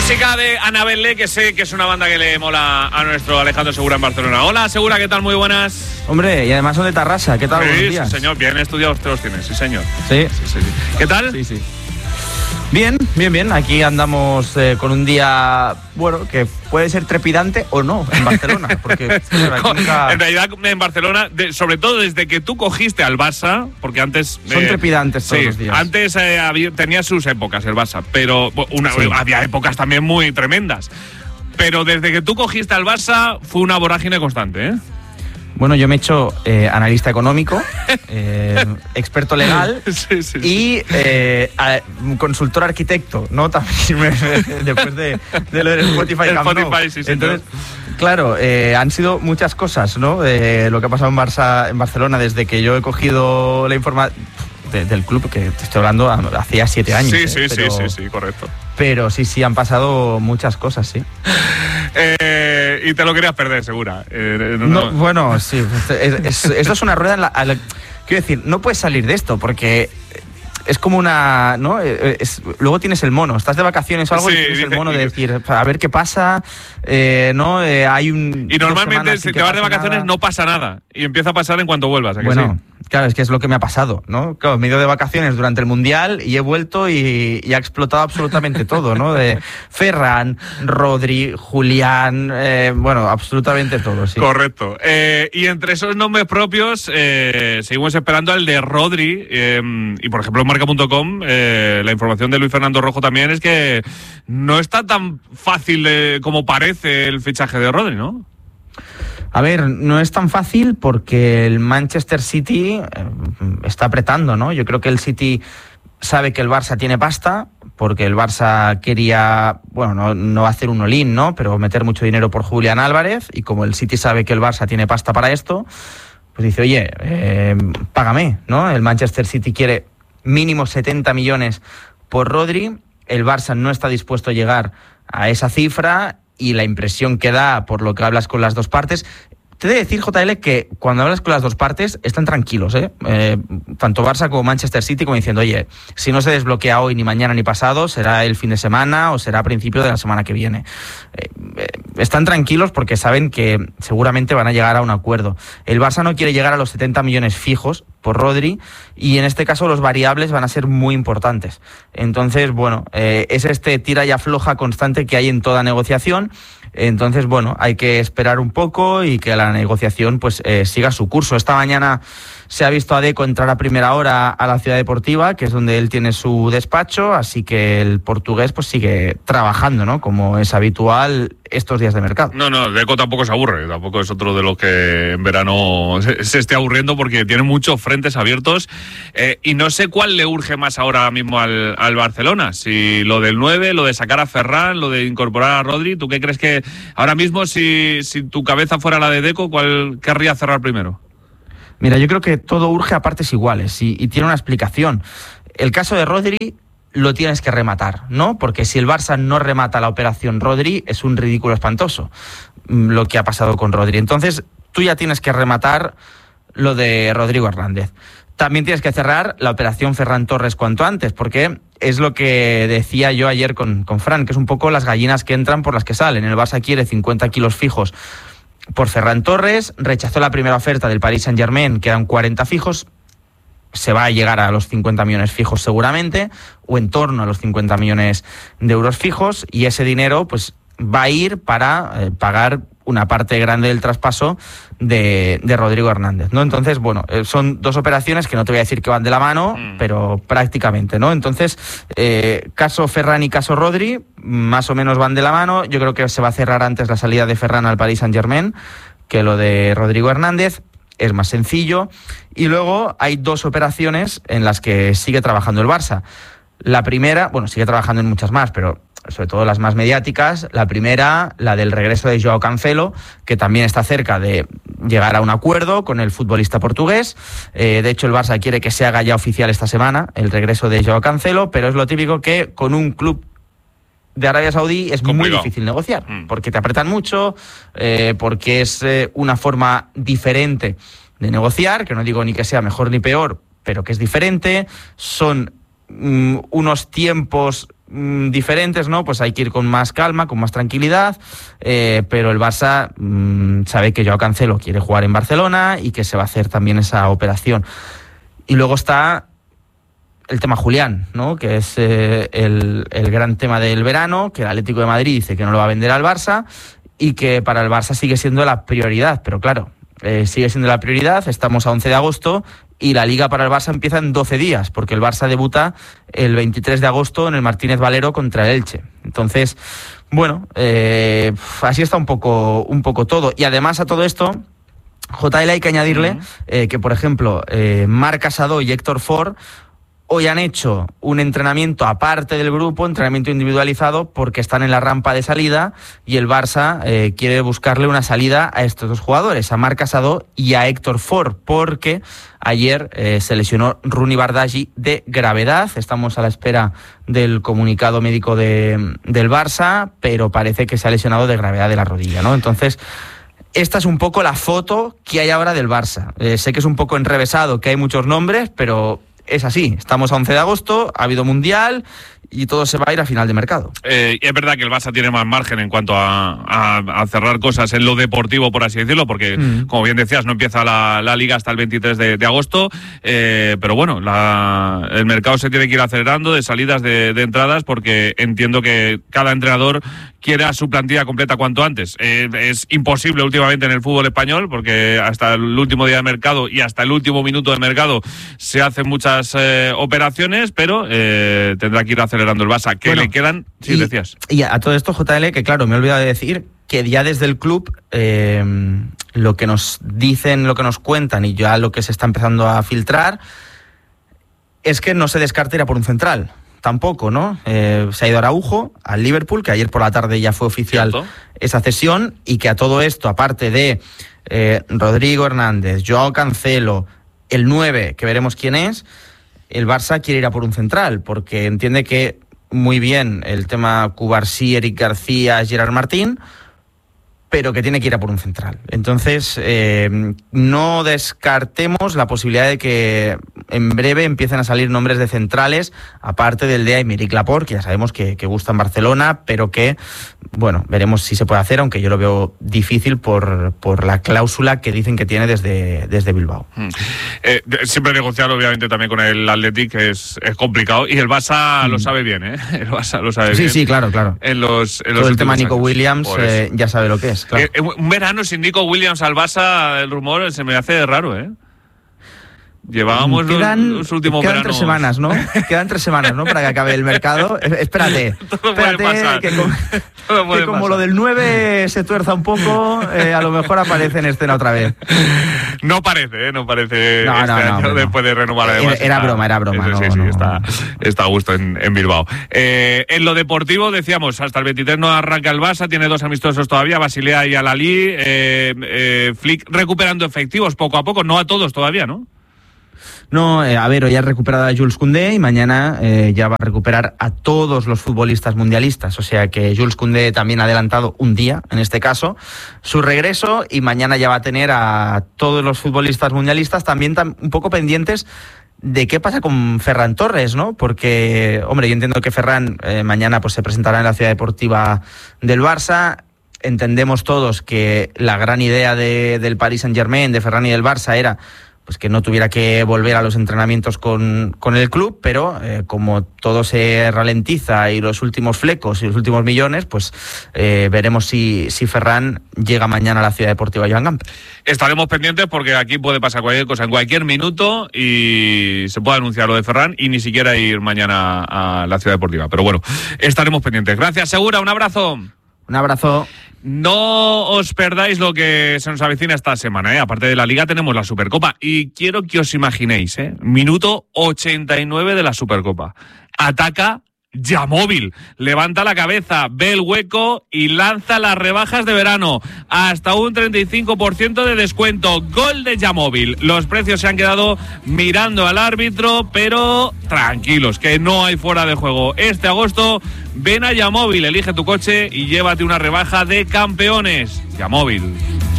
Música de Anabel, que sé que es una banda que le mola a nuestro Alejandro Segura en Barcelona. Hola, Segura, ¿qué tal? Muy buenas. Hombre, y además son de Tarrasa, ¿qué tal? Sí, Buenos días. Sí, señor, bien estudiados te los tienes, sí, señor. Sí. ¿Qué tal? Sí. Bien. Aquí andamos con un día, bueno, que puede ser trepidante o no en Barcelona. Porque En realidad, en Barcelona, sobre todo desde que tú cogiste al Barça, porque antes... Son trepidantes todos los días. Antes tenía sus épocas el Barça, pero había épocas también muy tremendas. Pero desde que tú cogiste al Barça fue una vorágine constante, ¿eh? Bueno, yo me he hecho analista económico, experto legal y consultor arquitecto, ¿no? También después de lo del Spotify. Sí, entonces, claro, han sido muchas cosas, ¿no? Lo que ha pasado en Barcelona desde que yo he cogido la información del club, que te estoy hablando hacía 7 años. Sí, correcto. Pero sí, han pasado muchas cosas, sí. Y te lo querías perder, Segura. No, bueno, sí. Esto es una rueda quiero decir, no puedes salir de esto porque es como una... ¿no? Luego tienes el mono. Estás de vacaciones o algo y tienes el mono de decir, a ver qué pasa, ¿no? Hay un... Y normalmente si te vas de vacaciones no pasa nada. Y empieza a pasar en cuanto vuelvas. ¿A que bueno, sí? Claro, es que es lo que me ha pasado, ¿no? Claro, me he ido de vacaciones durante el Mundial y he vuelto y ha explotado absolutamente todo, ¿no? De Ferran, Rodri, Julián, bueno, absolutamente todo, sí. Correcto. Y entre esos nombres propios, seguimos esperando al de Rodri. Y, por ejemplo, en marca.com, la información de Luis Fernando Rojo también es que no está tan fácil como parece el fichaje de Rodri, ¿no? A ver, no es tan fácil porque el Manchester City está apretando, ¿no? Yo creo que el City sabe que el Barça tiene pasta, porque el Barça quería, bueno, no va a hacer un all-in, ¿no? Pero meter mucho dinero por Julián Álvarez, y como el City sabe que el Barça tiene pasta para esto, pues dice, oye, págame, ¿no? El Manchester City quiere mínimo 70 millones por Rodri, el Barça no está dispuesto a llegar a esa cifra, y la impresión que da por lo que hablas con las dos partes. Te he de decir, JL, que cuando hablas con las dos partes están tranquilos, tanto Barça como Manchester City, como diciendo, oye, si no se desbloquea hoy, ni mañana, ni pasado, será el fin de semana o será a principio de la semana que viene. Están tranquilos porque saben que seguramente van a llegar a un acuerdo. El Barça no quiere llegar a los 70 millones fijos por Rodri, y en este caso los variables van a ser muy importantes. Entonces, bueno, es este tira y afloja constante que hay en toda negociación. Entonces, bueno, hay que esperar un poco y que la negociación pues siga su curso. Esta mañana se ha visto a Deco entrar a primera hora a la Ciudad Deportiva, que es donde él tiene su despacho, así que el portugués pues sigue trabajando, ¿no? Como es habitual estos días de mercado. No, Deco tampoco se aburre, tampoco es otro de los que en verano se esté aburriendo porque tiene muchos frentes abiertos, y no sé cuál le urge más ahora mismo al Barcelona, si lo del 9, lo de sacar a Ferran, lo de incorporar a Rodri. ¿Tú qué crees que ahora mismo, si tu cabeza fuera la de Deco, cuál querría cerrar primero? Mira, yo creo que todo urge a partes iguales y tiene una explicación. El caso de Rodri lo tienes que rematar, ¿no? Porque si el Barça no remata la operación Rodri, es un ridículo espantoso lo que ha pasado con Rodri. Entonces, tú ya tienes que rematar lo de Rodrigo Hernández. También tienes que cerrar la operación Ferran Torres cuanto antes, porque es lo que decía yo ayer con Fran, que es un poco las gallinas que entran por las que salen. El Barça quiere 50 kilos fijos por Ferran Torres, rechazó la primera oferta del Paris Saint-Germain, quedan 40 fijos, se va a llegar a los 50 millones fijos seguramente, o en torno a los 50 millones de euros fijos, y ese dinero pues va a ir para pagar una parte grande del traspaso de Rodrigo Hernández, ¿no? Entonces, bueno, son dos operaciones que no te voy a decir que van de la mano, pero prácticamente, ¿no? Entonces, caso Ferran y caso Rodri, más o menos van de la mano. Yo creo que se va a cerrar antes la salida de Ferran al Paris Saint-Germain que lo de Rodrigo Hernández. Es más sencillo. Y luego hay dos operaciones en las que sigue trabajando el Barça. La primera, bueno, sigue trabajando en muchas más, pero sobre todo las más mediáticas. La primera, la del regreso de Joao Cancelo, que también está cerca de llegar a un acuerdo con el futbolista portugués. De hecho, el Barça quiere que se haga ya oficial esta semana el regreso de Joao Cancelo, pero es lo típico que con un club de Arabia Saudí es complicado, muy difícil negociar, porque te apretan mucho, porque es una forma diferente de negociar, que no digo ni que sea mejor ni peor, pero que es diferente. Son unos tiempos diferentes, ¿no? Pues hay que ir con más calma, con más tranquilidad, pero el Barça sabe que Joao Cancelo quiere jugar en Barcelona y que se va a hacer también esa operación. Y luego está el tema Julián, ¿no? Que es el gran tema del verano, que el Atlético de Madrid dice que no lo va a vender al Barça y que para el Barça sigue siendo la prioridad, pero claro, sigue siendo la prioridad, estamos a 11 de agosto y la Liga para el Barça empieza en 12 días, porque el Barça debuta el 23 de agosto en el Martínez Valero contra el Elche. Entonces, bueno, así está un poco todo. Y además a todo esto, JL hay que añadirle que, por ejemplo, Marc Casado y Héctor Ford hoy han hecho un entrenamiento aparte del grupo, entrenamiento individualizado, porque están en la rampa de salida y el Barça quiere buscarle una salida a estos dos jugadores, a Marc Casado y a Héctor Ford, porque ayer se lesionó Rooney Bardghji de gravedad. Estamos a la espera del comunicado médico del Barça, pero parece que se ha lesionado de gravedad de la rodilla, ¿no? Entonces, esta es un poco la foto que hay ahora del Barça. Sé que es un poco enrevesado, que hay muchos nombres, pero es así, estamos a 11 de agosto, ha habido Mundial y todo se va a ir a final de mercado. Es verdad que el Barça tiene más margen en cuanto a cerrar cosas en lo deportivo, por así decirlo, porque, como bien decías, no empieza la Liga hasta el 23 de agosto, pero bueno, el mercado se tiene que ir acelerando de salidas, de entradas, porque entiendo que cada entrenador quiere a su plantilla completa cuanto antes. Es imposible últimamente en el fútbol español, porque hasta el último día de mercado y hasta el último minuto de mercado se hacen muchas operaciones, pero tendrá que ir acelerando el Barça. ¿Qué le quedan? Sí, decías. Y a todo esto, JL, que claro, me he olvidado de decir que ya desde el club lo que nos dicen, lo que nos cuentan y ya lo que se está empezando a filtrar es que no se descarta ir a por un central. Tampoco, ¿no? Se ha ido Araujo al Liverpool, que ayer por la tarde ya fue oficial. ¿Cierto? Esa cesión, y que a todo esto, aparte de Rodrigo Hernández, Joao Cancelo, el 9, que veremos quién es, el Barça quiere ir a por un central, porque entiende que muy bien el tema Cubarsí, Eric García, Gerard Martín, pero que tiene que ir a por un central. Entonces, no descartemos la posibilidad de que en breve empiecen a salir nombres de centrales, aparte del de Aymeric Laporte, que ya sabemos que gusta en Barcelona, pero que, bueno, veremos si se puede hacer, aunque yo lo veo difícil por la cláusula que dicen que tiene desde Bilbao. Siempre negociar, obviamente, también con el Athletic es complicado, y el Barça lo sabe bien, ¿eh? El Barça lo sabe bien. Sí, claro. En los todo el tema Nico Williams ya sabe lo que es. Claro. Un verano sin Nico Williams al Barça, el rumor se me hace raro, ¿eh? Llevábamos los últimos quedan veranos. 3 semanas, ¿no? Quedan 3 semanas, ¿no? Para que acabe el mercado. Espérate, que como lo del 9 se tuerza un poco, a lo mejor aparece en escena otra vez. No parece, no, después de renovar. Además, era broma. Está a gusto en Bilbao. En lo deportivo, decíamos, hasta el 23 no arranca el Barça, tiene 2 amistosos todavía, Basilea y Al-Ahly. Flick recuperando efectivos poco a poco, no a todos todavía, ¿no? No, a ver, hoy ha recuperado a Jules Koundé y mañana ya va a recuperar a todos los futbolistas mundialistas. O sea que Jules Koundé también ha adelantado un día, en este caso, su regreso, y mañana ya va a tener a todos los futbolistas mundialistas también un poco pendientes de qué pasa con Ferran Torres, ¿no? Porque, hombre, yo entiendo que Ferran mañana pues se presentará en la Ciudad Deportiva del Barça. Entendemos todos que la gran idea del Paris Saint-Germain, de Ferran y del Barça era pues que no tuviera que volver a los entrenamientos con el club, pero como todo se ralentiza y los últimos flecos y los últimos millones, pues veremos si Ferran llega mañana a la Ciudad Deportiva Joan Gamper. Estaremos pendientes porque aquí puede pasar cualquier cosa en cualquier minuto y se puede anunciar lo de Ferran y ni siquiera ir mañana a la Ciudad Deportiva. Pero bueno, estaremos pendientes. Gracias, Segura, un abrazo. Un abrazo. No os perdáis lo que se nos avecina esta semana, ¿eh? Aparte de la Liga tenemos la Supercopa y quiero que os imaginéis, minuto 89 de la Supercopa. Ataca Yamóvil, levanta la cabeza, ve el hueco y lanza las rebajas de verano. Hasta un 35% de descuento. Gol de Yamóvil. Los precios se han quedado mirando al árbitro, pero tranquilos, que no hay fuera de juego. Este agosto, ven a Yamóvil, elige tu coche y llévate una rebaja de campeones. Yamóvil.